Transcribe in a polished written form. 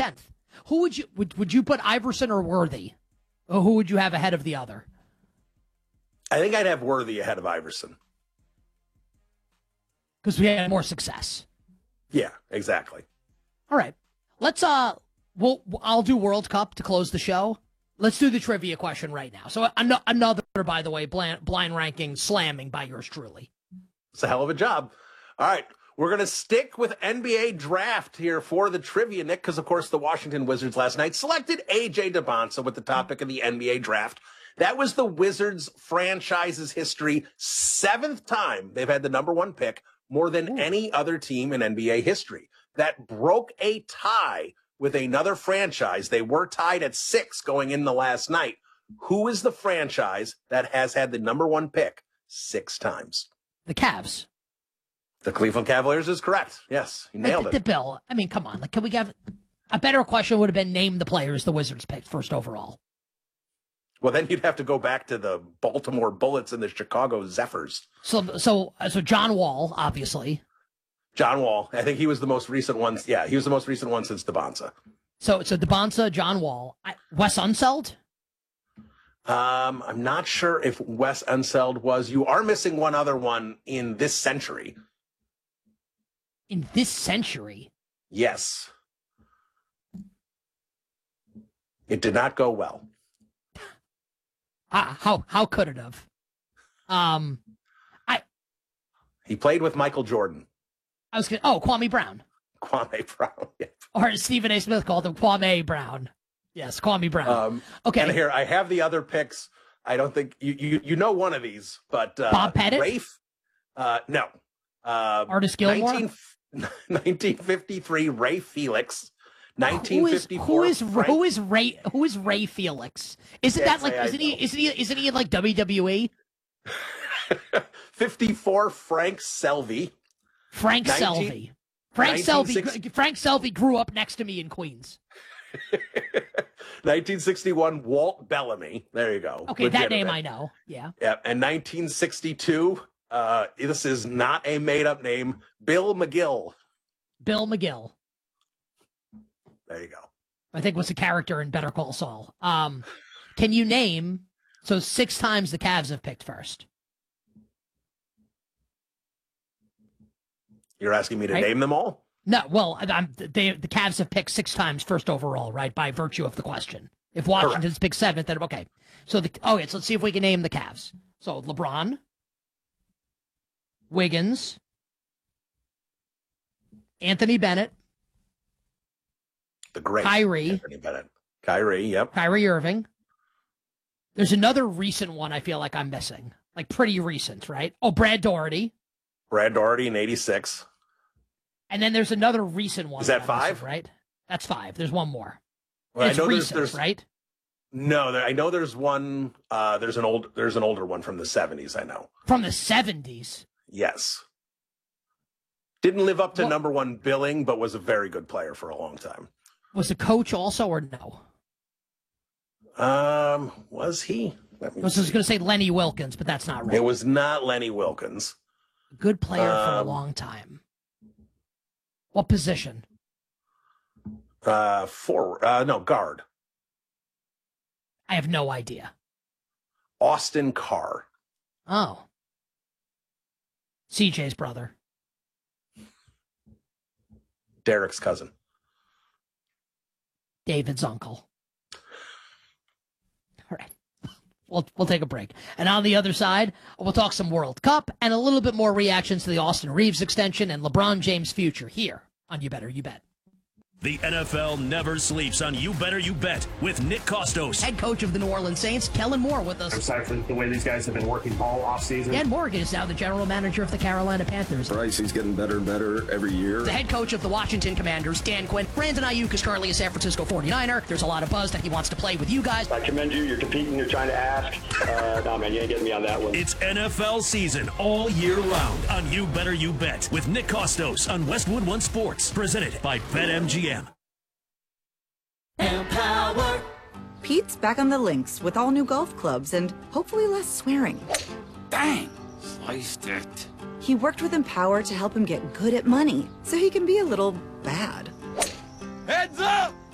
10th. Who would you put Iverson or Worthy? Or who would you have ahead of the other? I think I'd have Worthy ahead of Iverson. Because we had more success. Yeah, exactly. All right. Let's I'll do World Cup to close the show. Let's do the trivia question right now. So another, by the way, blind ranking slamming by yours truly. It's a hell of a job. All right. We're going to stick with NBA draft here for the trivia, Nick, because, of course, the Washington Wizards last night selected A.J. Debonsa with the topic of the NBA draft. That was the Wizards franchise's history, 7th time they've had the number 1 pick, more than any other team in NBA history. That broke a tie with another franchise. They were tied at 6 going in the last night. Who is the franchise that has had the number 1 pick 6 times? The Cavs. The Cleveland Cavaliers is correct. Yes, you nailed it. Bill, I mean, come on. Like, can we have a better question? Would have been name the players the Wizards picked first overall. Well, then you'd have to go back to the Baltimore Bullets and the Chicago Zephyrs. So John Wall, obviously. John Wall. I think he was the most recent one. Yeah, he was the most recent one since Debonsa. So Debonsa, John Wall, Wes Unseld. I'm not sure if Wes Unseld was. You are missing one other one in this century. In this century? Yes. It did not go well. How could it have? He played with Michael Jordan. Kwame Brown. Kwame Brown. Yeah. Or as Stephen A. Smith called him, Kwame Brown. Yes, Kwame Brown. Okay. And here I have the other picks. I don't think you know one of these, but Bob Pettit. Rafe. No. Artis Gilmore. 1953, Ray Felix. 1954. Who is Ray Felix? Isn't he in like WWE? 54, Frank Selvey. Frank Selvey grew up next to me in Queens. 1961, Walt Bellamy. There you go. Okay, that name I know. Yeah. Yeah. And 1962, this is not a made-up name, Bill McGill. Bill McGill. There you go. I think was a character in Better Call Saul. Can you name, 6 times the Cavs have picked first. You're asking me to name them all? No, well, the Cavs have picked 6 times first overall, right, by virtue of the question. If Washington's picked 7th, then okay. So let's see if we can name the Cavs. So LeBron, Wiggins, Anthony Bennett, the great Kyrie. Anthony Bennett. Kyrie, yep. Kyrie Irving. There's another recent one I feel like I'm missing. Like pretty recent, right? Oh, Brad Daugherty. Brad Daugherty in 86. And then there's another recent one. Is that 5? Missing, right? That's 5. There's one more. Well, it's recent, there's right? No, I know there's one. There's an older one from the 70s. I know. From the 70s. Yes. Didn't live up to number 1 billing, but was a very good player for a long time. Was the coach also or no? Was he? I was just going to say Lenny Wilkins, but that's not right. It was not Lenny Wilkins. Good player for a long time. What position? Forward. No, guard. I have no idea. Austin Carr. Oh. CJ's brother. Derek's cousin. David's uncle. All right. We'll take a break. And on the other side, we'll talk some World Cup and a little bit more reactions to the Austin Reeves extension and LeBron James' future here on You Better You Bet. The NFL never sleeps on You Better You Bet with Nick Kostos. Head coach of the New Orleans Saints, Kellen Moore, with us. Aside from the way these guys have been working all offseason. Dan Morgan is now the general manager of the Carolina Panthers. Bryce, he's getting better and better every year. The head coach of the Washington Commanders, Dan Quinn. Brandon Ayuk is currently a San Francisco 49er. There's a lot of buzz that he wants to play with you guys. I commend you. You're competing. You're trying to ask. No, man, you ain't getting me on that one. It's NFL season all year round on You Better You Bet with Nick Kostos on Westwood One Sports. Presented by BetMGM. Empower. Pete's back on the links with all new golf clubs and hopefully less swearing. Dang, sliced it. He worked with Empower to help him get good at money so he can be a little bad. Heads up!